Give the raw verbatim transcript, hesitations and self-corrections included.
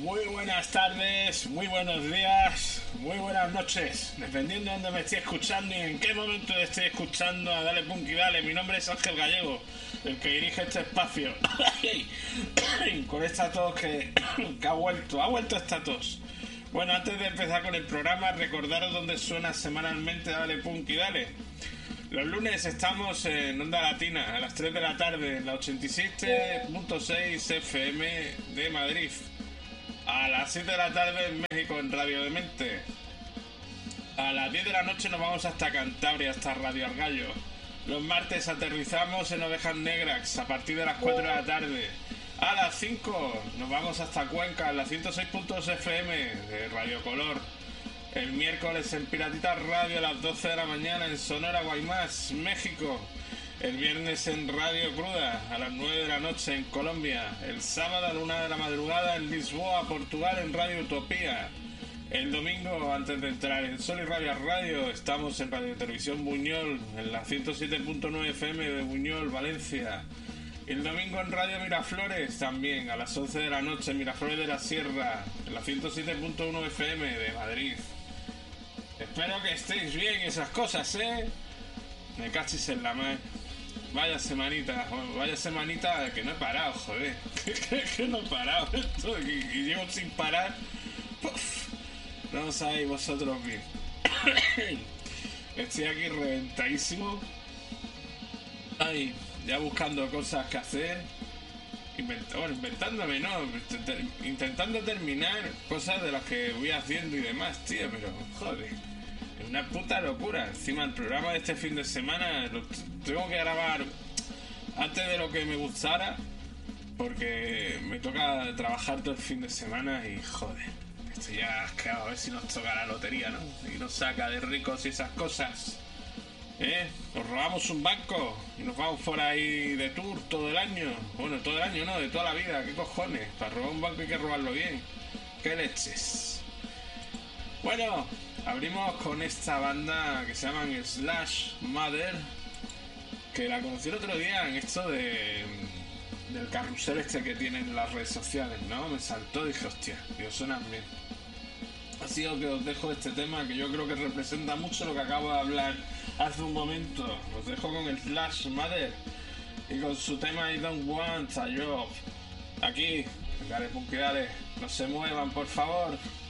Muy buenas tardes, muy buenos días, muy buenas noches, dependiendo de dónde me esté escuchando y en qué momento esté escuchando a Dale Punk y Dale. Mi nombre es Ángel Gallego, el que dirige este espacio. Con esta tos que, que ha vuelto, ha vuelto esta tos. Bueno, antes de empezar con el programa, recordaros dónde suena semanalmente Dale Punk y Dale. Los lunes estamos en Onda Latina a las tres de la tarde en la ochenta y siete punto seis F M de Madrid. A las siete de la tarde en México en Radio Demente. A las diez de la noche nos vamos hasta Cantabria, hasta Radio Argallo. Los martes aterrizamos en Ovejas Negras a partir de las cuatro de la tarde. A las cinco nos vamos hasta Cuenca, en la ciento seis punto dos F M de Radio Color. El miércoles en Piratita Radio a las doce de la mañana en Sonora, Guaymas, México. El viernes en Radio Cruda a las nueve de la noche en Colombia. El sábado a la una de la madrugada en Lisboa, Portugal, en Radio Utopía. El domingo, antes de entrar en Sol y Radio Radio, estamos en Radio Televisión Buñol, en la ciento siete punto nueve F M de Buñol, Valencia. El domingo en Radio Miraflores, también a las once de la noche en Miraflores de la Sierra, en la ciento siete punto uno F M de Madrid. Espero que estéis bien esas cosas, ¿eh? Me cachis en la mano. Vaya semanita, vaya semanita que no he parado, joder. Que no he parado esto, y, y llevo sin parar. Uf, no sabéis vosotros bien. Estoy aquí reventadísimo. Ay, ya buscando cosas que hacer. Invent bueno, inventándome, no. Intentando terminar cosas de las que voy haciendo y demás, tío, pero joder. Es una puta locura. Encima el programa de este fin de semana lo tengo que grabar antes de lo que me gustara, porque me toca trabajar todo el fin de semana y joder, estoy ya asqueado. A ver si nos toca la lotería, ¿no? Y nos saca de ricos y esas cosas, ¿eh? Nos robamos un banco y nos vamos por ahí de tour todo el año. Bueno, todo el año no, de toda la vida. ¿Qué cojones? Para robar un banco hay que robarlo bien. ¿Qué leches? Bueno, abrimos con esta banda que se llaman Slash Mother, que la conocí el otro día en esto de del carrusel este que tienen las redes sociales, ¿no? Me saltó y dije, hostia, tío, suenan bien. Así que os dejo este tema que yo creo que representa mucho lo que acabo de hablar hace un momento. Os dejo con el Slash Mother y con su tema I Don't Want a Job. Aquí, dale, punk, dale, no se muevan, por favor.